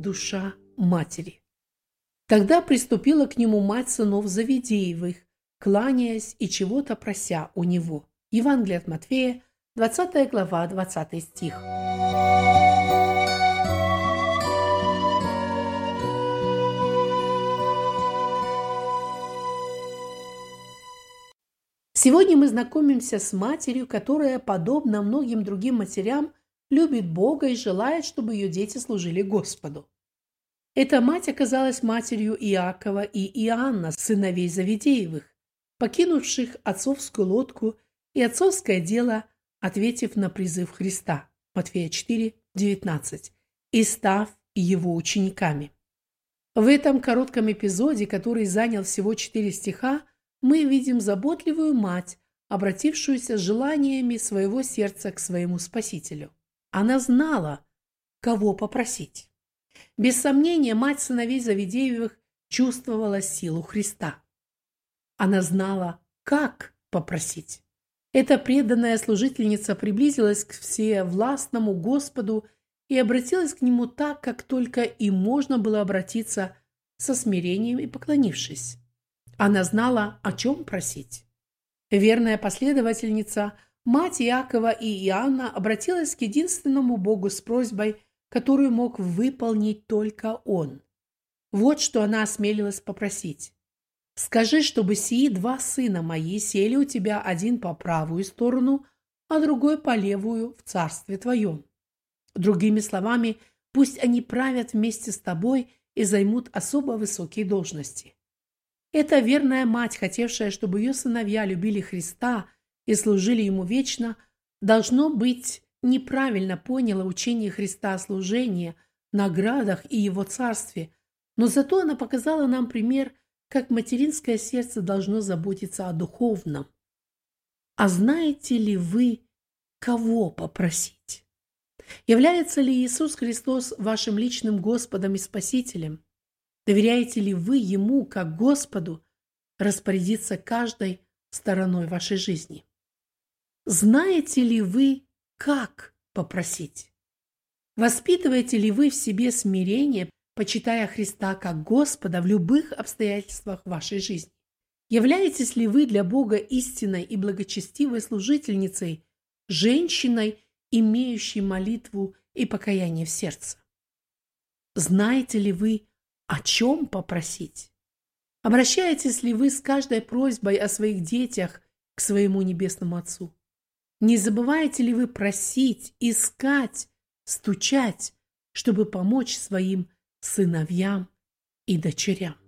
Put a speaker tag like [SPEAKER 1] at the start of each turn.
[SPEAKER 1] душа матери. Тогда приступила к нему мать сынов Завидеевых, кланяясь и чего-то прося у него. Евангелие от Матфея, 20 глава, 20 стих. Сегодня мы знакомимся с матерью, которая, подобно многим другим матерям, любит Бога и желает, чтобы ее дети служили Господу. Эта мать оказалась матерью Иакова и Иоанна, сыновей Завидеевых, покинувших отцовскую лодку и отцовское дело, ответив на призыв Христа, Матфея 4, 19, и став его учениками. В этом коротком эпизоде, который занял всего 4 стиха, мы видим заботливую мать, обратившуюся с желаниями своего сердца к своему Спасителю. Она знала, кого попросить. Без сомнения, мать сыновей Завидеевых чувствовала силу Христа. Она знала, как попросить. Эта преданная служительница приблизилась к всевластному Господу и обратилась к Нему так, как только и можно было обратиться, со смирением и поклонившись. Она знала, о чем просить. Верная последовательница, мать Иакова и Иоанна, обратилась к единственному Богу с просьбой, которую мог выполнить только Он. Вот что она осмелилась попросить. «Скажи, чтобы сии 2 сына мои сели у тебя, один по правую сторону, а другой по левую в царстве твоем. Другими словами, пусть они правят вместе с тобой и займут особо высокие должности». Эта верная мать, хотевшая, чтобы ее сыновья любили Христа и служили Ему вечно, должно быть, неправильно поняла учение Христа о служении, наградах и Его царстве, но зато она показала нам пример, как материнское сердце должно заботиться о духовном. А знаете ли вы, кого попросить? Является ли Иисус Христос вашим личным Господом и Спасителем? Доверяете ли вы Ему, как Господу, распорядиться каждой стороной вашей жизни? Знаете ли вы, как попросить? Воспитываете ли вы в себе смирение, почитая Христа как Господа в любых обстоятельствах вашей жизни? Являетесь ли вы для Бога истинной и благочестивой служительницей, женщиной, имеющей молитву и покаяние в сердце? Знаете ли вы, о чем попросить? Обращаетесь ли вы с каждой просьбой о своих детях к своему Небесному Отцу? Не забываете ли вы просить, искать, стучать, чтобы помочь своим сыновьям и дочерям?